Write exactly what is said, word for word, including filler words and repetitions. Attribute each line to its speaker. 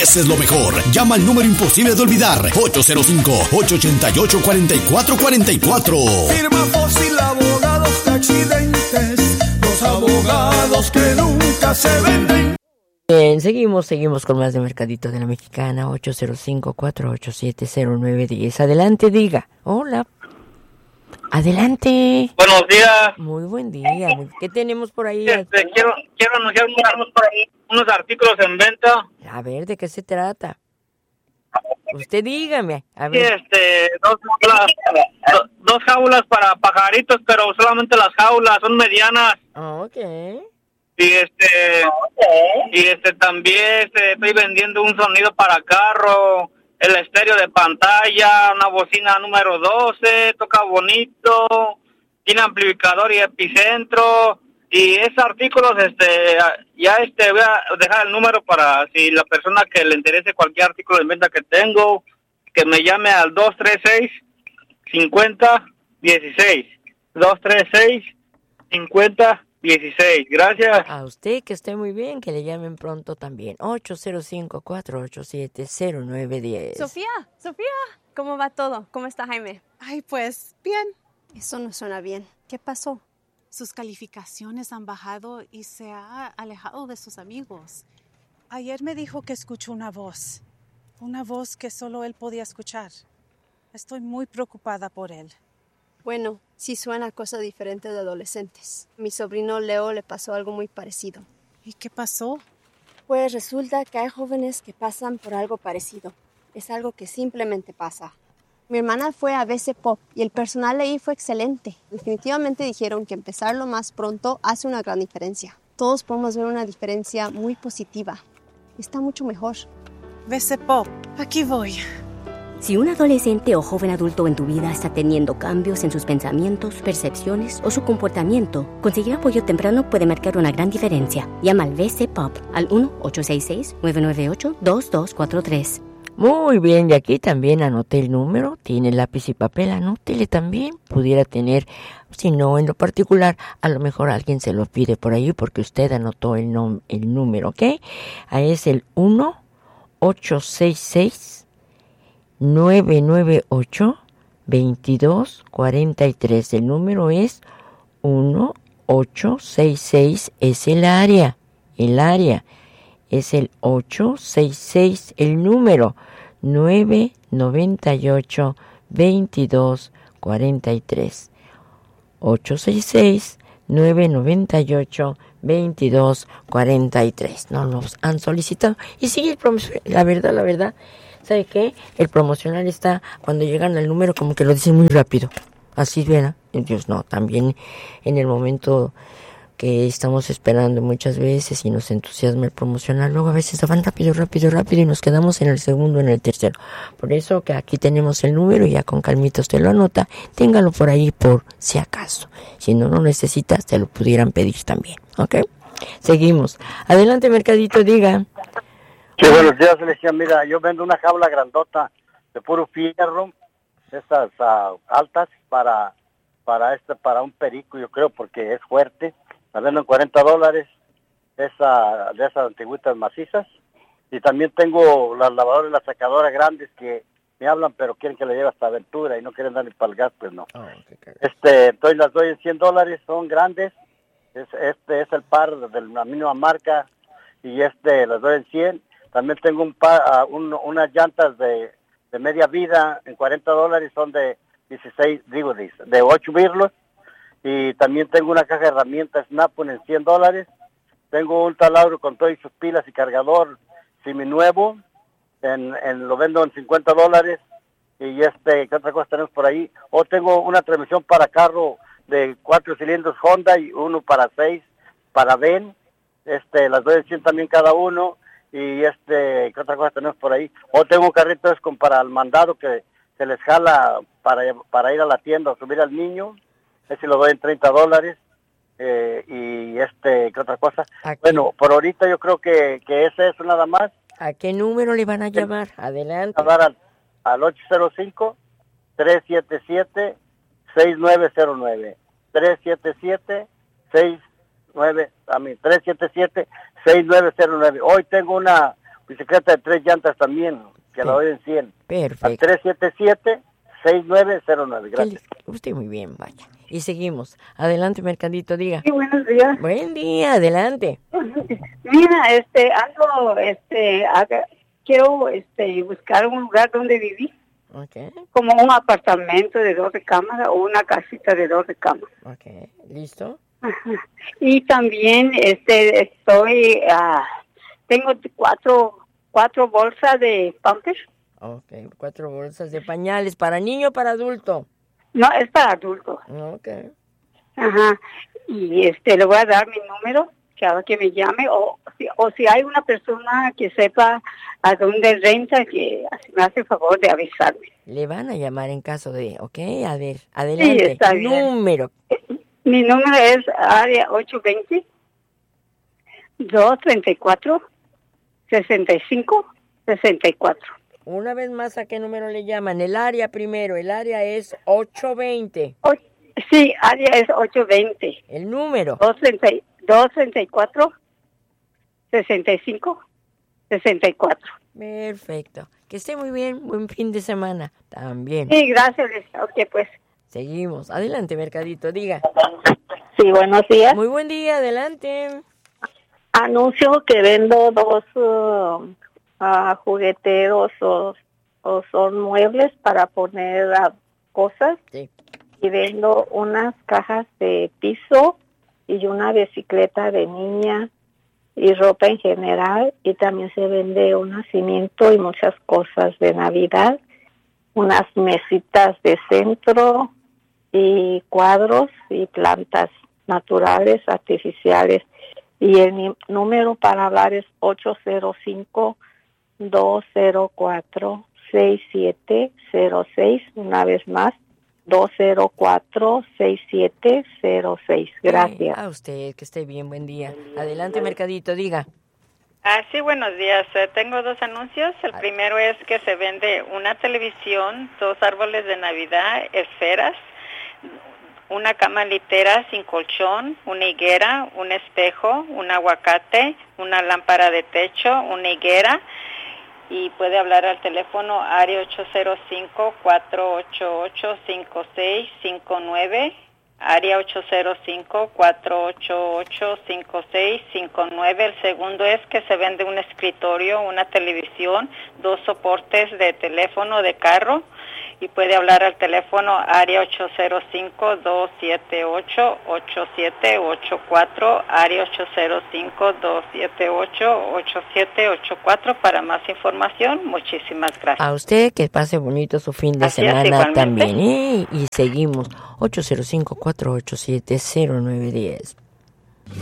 Speaker 1: mereces lo mejor. Llama al número imposible de olvidar, ocho cero cinco, ocho ocho ocho, cuatro cuatro cuatro cuatro.
Speaker 2: Firma Fósil Abogados de Accidentes, los abogados que nunca se venden.
Speaker 3: Bien, seguimos, seguimos con más de Mercadito de la Mexicana, ocho cero cinco, cuatro ocho siete, cero nueve uno cero. Adelante, diga. Hola. Adelante.
Speaker 4: Buenos días.
Speaker 3: Muy buen día. ¿Qué tenemos por ahí?
Speaker 4: Este, quiero, quiero anunciar unos, por ahí, unos artículos en venta.
Speaker 3: A ver, ¿de qué se trata? Usted dígame. A
Speaker 4: Sí,
Speaker 3: ver.
Speaker 4: este, dos jaulas, do- dos jaulas para pajaritos, pero solamente las jaulas son medianas.
Speaker 3: Ok.
Speaker 4: Y este, y este también este, estoy vendiendo un sonido para carro, el estéreo de pantalla, una bocina número doce, toca bonito, tiene amplificador y epicentro. Y esos artículos, este, ya este, voy a dejar el número para si la persona que le interese cualquier artículo de venta que tengo, que me llame al dos tres seis, cinco cero uno seis. dos tres seis, cinco cero dieciséis. Gracias.
Speaker 3: A usted que esté muy bien, que le llamen pronto también. ocho cero cinco, cuatro ocho siete, cero nueve uno cero.
Speaker 5: Sofía, Sofía, ¿cómo va todo? ¿Cómo está Jaime?
Speaker 6: Ay, pues, bien.
Speaker 5: Eso no suena bien. ¿Qué pasó?
Speaker 6: Sus calificaciones han bajado y se ha alejado de sus amigos. Ayer me dijo que escuchó una voz. Una voz que solo él podía escuchar. Estoy muy preocupada por él.
Speaker 5: Bueno, sí suena cosa diferente de adolescentes. Mi sobrino Leo le pasó algo muy parecido.
Speaker 6: ¿Y qué pasó?
Speaker 5: Pues resulta que hay jóvenes que pasan por algo parecido. Es algo que simplemente pasa. Mi hermana fue a B C Pop y el personal ahí fue excelente. Definitivamente dijeron que empezarlo más pronto hace una gran diferencia. Todos podemos ver una diferencia muy positiva. Está mucho mejor.
Speaker 6: B C Pop, aquí voy.
Speaker 7: Si un adolescente o joven adulto en tu vida está teniendo cambios en sus pensamientos, percepciones o su comportamiento, conseguir apoyo temprano puede marcar una gran diferencia. Llama al B C Pop al uno ocho seis seis, nueve nueve ocho, dos dos cuatro tres.
Speaker 3: Muy bien, y aquí también anoté el número, tiene lápiz y papel, anótele también, pudiera tener, si no en lo particular, a lo mejor alguien se lo pide por ahí porque usted anotó el, nom- el número, ¿ok? Ahí es el uno ocho seis seis, nueve nueve ocho, dos dos cuatro tres, el número es uno ocho seis seis, es el área, el área. Es el ocho seis seis, el número nueve nueve ocho, dos dos cuatro tres. ocho seis seis, nueve nueve ocho, dos dos cuatro tres. No nos han solicitado. Y sigue el promocional. La verdad, la verdad, ¿sabe qué? El promocional está, cuando llegan al número, como que lo dicen muy rápido. Así, ¿verdad? Dios, no, también en el momento que estamos esperando muchas veces y nos entusiasma el promocional, luego a veces van rápido, rápido, rápido y nos quedamos en el segundo, en el tercero. Por eso que aquí tenemos el número y ya con calmita usted lo anota, téngalo por ahí por si acaso. Si no lo necesita, se lo pudieran pedir también, ¿ok? Seguimos. Adelante, Mercadito, diga.
Speaker 8: Sí, buenos días, Celestia. Mira, yo vendo una jaula grandota de puro fierro, esas uh, altas para para este para un perico, yo creo, porque es fuerte. La vendo en cuarenta dólares, esa, de esas antigüitas macizas. Y también tengo las lavadoras y las sacadoras grandes que me hablan, pero quieren que le lleve hasta Aventura y no quieren darle para el gas, pues no. Oh, este, entonces las doy en cien dólares, son grandes. Es, este es el par de la misma marca y este las doy en cien. También tengo un par, uh, un, unas llantas de, de media vida en cuarenta dólares, son de dieciséis, digo, de, de ocho birlos. Y también tengo una caja de herramientas Snap-on en cien dólares. Tengo un taladro con todas sus pilas y cargador seminuevo. En, en, lo vendo en cincuenta dólares. Y este, ¿qué otra cosa tenemos por ahí? O tengo una transmisión para carro de cuatro cilindros Honda y uno para seis para Ben. Este, las doy en cien también cada uno. Y este, ¿qué otra cosa tenemos por ahí? O tengo un carrito es con para el mandado que se les jala para, para ir a la tienda o subir al niño. Ese lo doy en treinta dólares. Eh, y este, ¿qué otra cosa? Aquí. Bueno, por ahorita yo creo que, que ese es nada más.
Speaker 3: ¿A qué número le van a llamar? Adelante.
Speaker 8: A dar al, al ocho cero cinco, tres siete siete, seis nueve cero nueve. tres siete siete, seis nueve, a mí, tres siete siete, seis nueve cero nueve. Hoy tengo una, bicicleta de tres llantas también, que la doy en cien.
Speaker 3: Perfecto.
Speaker 8: Al tres siete siete, seis nueve cero nueve. Gracias.
Speaker 3: Usted muy bien, vaya. Y seguimos. Adelante, Mercadito, diga.
Speaker 9: Sí, buenos días.
Speaker 3: Buen día, adelante.
Speaker 9: Mira, este, ando, este, haga, quiero, este, buscar un lugar donde vivir.
Speaker 3: Okay.
Speaker 9: Como un apartamento de dos recámaras o una casita de dos recámaras.
Speaker 3: Okay, ¿listo?
Speaker 9: Ajá. Y también, este, estoy, uh, tengo cuatro, cuatro bolsas de Pampers.
Speaker 3: Okay, cuatro bolsas de pañales, ¿para niño o para adulto?
Speaker 9: No, es para adultos.
Speaker 3: Okay.
Speaker 9: Ajá. Y este, le voy a dar mi número, que ahora que me llame, o, o si hay una persona que sepa a dónde renta, que me hace el favor de avisarme.
Speaker 3: Le van a llamar en caso de, ok, a ver, adelante.
Speaker 9: Sí, está bien.
Speaker 3: Número.
Speaker 9: Mi número es área ocho dos cero, dos tres cuatro, seis cinco, seis cuatro.
Speaker 3: Una vez más, ¿a qué número le llaman? El área primero, el área es ocho veinte.
Speaker 9: O, sí, área es ocho veinte.
Speaker 3: El número.
Speaker 9: dos tres cuatro, seis cinco, seis cuatro.
Speaker 3: Perfecto. Que esté muy bien. Buen fin de semana también.
Speaker 9: Sí, gracias. Ok, pues.
Speaker 3: Seguimos. Adelante, Mercadito, diga.
Speaker 9: Sí, buenos días.
Speaker 3: Muy buen día, adelante.
Speaker 9: Anuncio que vendo dos uh, uh, jugueteros o, o son muebles para poner uh, cosas.
Speaker 3: Sí.
Speaker 9: Y vendo unas cajas de piso y una bicicleta de niña y ropa en general, y también se vende un nacimiento y muchas cosas de Navidad, unas mesitas de centro y cuadros y plantas naturales, artificiales. Y el número para hablar es ocho cero cinco, dos cero cuatro, seis siete cero seis, una vez más, dos cero cuatro, seis siete cero seis. Gracias.
Speaker 3: A usted, que esté bien, buen día. Adelante, Mercadito, diga.
Speaker 10: Ah, sí, buenos días. Eh, tengo dos anuncios. El primero es que se vende una televisión, dos árboles de Navidad, esferas, una cama litera sin colchón, una higuera, un espejo, un aguacate, una lámpara de techo, una higuera. Y puede hablar al teléfono área ocho cero cinco, cuatro ocho ocho, cinco seis cinco nueve, área ocho cero cinco, cuatro ocho ocho, cinco seis cinco nueve. El segundo es que se vende un escritorio, una televisión, dos soportes de teléfono de carro, y puede hablar al teléfono área ocho cero cinco, dos siete ocho, ocho siete ocho cuatro, área ocho cero cinco, dos siete ocho, ocho siete ocho cuatro para más información. Muchísimas gracias.
Speaker 3: A usted, que pase bonito su fin de
Speaker 10: Así es,
Speaker 3: semana
Speaker 10: igualmente.
Speaker 3: también. ¿eh? Y seguimos. ocho cero cinco, cuatro ocho siete, cero nueve uno cero.